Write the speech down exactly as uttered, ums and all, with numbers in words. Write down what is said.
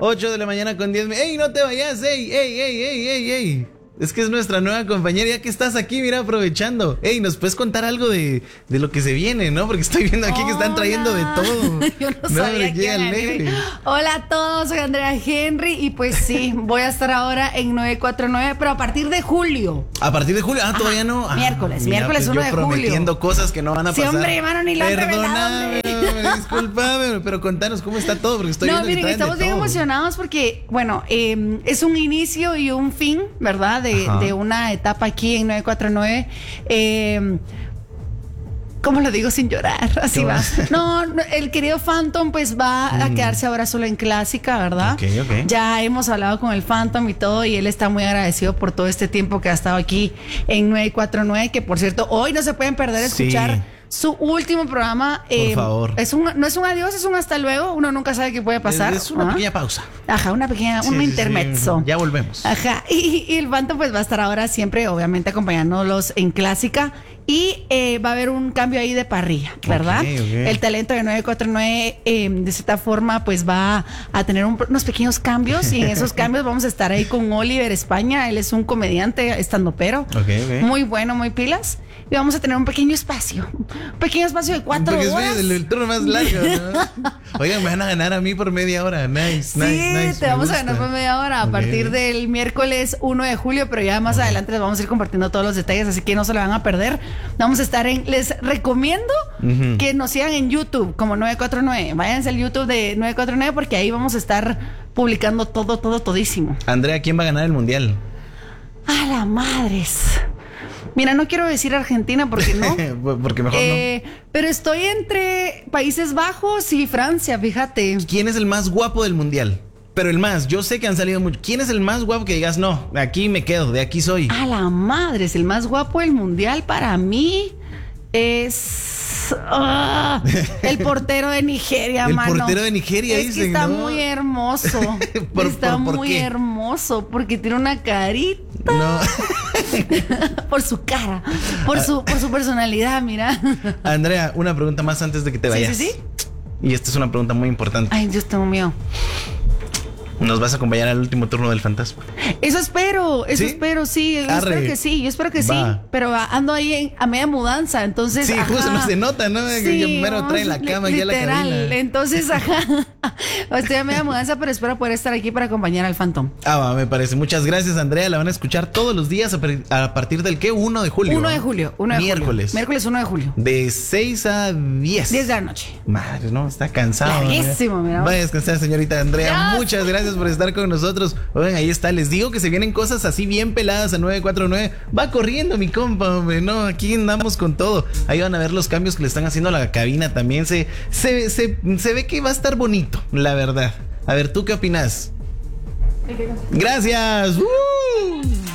ocho de la mañana con diez. ¡Ey, no te vayas! ¡Ey, ey, ey, ey, ey, ey! Es que es nuestra nueva compañera, ya que estás aquí, mira, aprovechando. Ey, ¿nos puedes contar algo de, de lo que se viene, no? Porque estoy viendo aquí Hola. que están trayendo de todo. Yo no, no sabía que alegre. Hola a todos, soy Andrea Henry y pues sí, voy a estar ahora en nueve cuatro nueve, pero a partir de julio. ¿A partir de julio? Ah, todavía no. Ah, miércoles, mira, miércoles pues uno de julio. Prometiendo cosas que no van a pasar. Sí, hombre, hermano, ni lo han revelado, hombre. Disculpame, pero contanos cómo está todo, porque estoy no, viendo miren, que estamos bien emocionados porque, bueno, eh, es un inicio y un fin, ¿verdad? De, de una etapa aquí en nueve cuatro nueve. Eh, ¿Cómo lo digo sin llorar? Así va. No, el querido Phantom pues va a quedarse ahora solo en clásica, ¿verdad? Okay, okay. Ya hemos hablado con el Phantom y todo, y él está muy agradecido por todo este tiempo que ha estado aquí en nueve cuatro nueve, que por cierto, hoy no se pueden perder escuchar sí. su último programa. Por eh, favor. Es un, no es un adiós, es un hasta luego. Uno nunca sabe qué puede pasar. Es, es una ¿Ah? pequeña pausa. Ajá, una pequeña, sí, un sí, intermezzo. Sí. Ya volvemos. Ajá. Y, y el Phantom pues va a estar ahora siempre, obviamente, acompañándolos en clásica. Y eh, va a haber un cambio ahí de parrilla, ¿verdad? Okay, okay. El talento de nueve cuatro nueve, eh, de cierta forma, pues va a tener un, unos pequeños cambios. Y en esos cambios vamos a estar ahí con Oliver España. Él es un comediante estandopero. Okay, okay. Muy bueno, muy pilas. Y vamos a tener un pequeño espacio. Un pequeño espacio de cuatro Porque horas. Porque es el, el turno más largo, ¿no? Oigan, me van a ganar a mí por media hora. Nice, sí, nice, nice. te vamos gusta. a ganar por media hora a okay. partir del miércoles uno de julio, pero ya más okay. adelante les vamos a ir compartiendo todos los detalles, así que no se lo van a perder. Vamos a estar en... Les recomiendo uh-huh. que nos sigan en YouTube como nueve cuatro nueve. Váyanse al YouTube de nueve cuatro nueve porque ahí vamos a estar publicando todo, todo, todísimo. Andrea, ¿quién va a ganar el mundial? ¡A la madres! Mira, no quiero decir Argentina porque no. porque mejor eh, no. Pero estoy entre Países Bajos y Francia, fíjate. ¿Quién es el más guapo del mundial? Pero el más, yo sé que han salido muchos. ¿Quién es el más guapo que digas, no, de aquí me quedo, de aquí soy? A la madre, es el más guapo del mundial para mí. Es... Oh, el portero de Nigeria, el mano. El portero de Nigeria, es dicen, que está ¿no? muy hermoso. por, está por, por muy qué? hermoso porque tiene una carita. No. por su cara, por su, por su personalidad, mira. Andrea, una pregunta más antes de que te vayas. Sí, sí, sí. Y esta es una pregunta muy importante. Ay, Dios, tengo miedo. ¿Nos vas a acompañar al último turno del fantasma? Eso espero, eso ¿Sí? espero, sí. Yo Arre. espero que sí, yo espero que Va. sí. Pero ando ahí en, a media mudanza, entonces. Sí, ajá. justo no se nota, ¿no? Sí, que primero trae la cama y ya la cabina. Entonces, ajá. Estoy a media mudanza, pero espero poder estar aquí para acompañar al Phantom. Ah, va, me parece. Muchas gracias, Andrea. La van a escuchar todos los días a partir del ¿qué? uno de julio. uno de julio. uno de Miércoles. Julio. Miércoles uno de julio. De seis a diez. diez de la noche. Madre, no, está cansado. Larguísimo, mira. Vaya a descansar, señorita Andrea. Dios. Muchas gracias por estar con nosotros. Oigan, ahí está. Les digo que se vienen cosas así bien peladas a nueve cuatro nueve. Va corriendo mi compa, hombre. No, aquí andamos con todo. Ahí van a ver los cambios que le están haciendo a la cabina también. Se, se, se, se ve que va a estar bonito, la verdad. A ver, ¿tú qué opinas? Gracias. ¡Uh!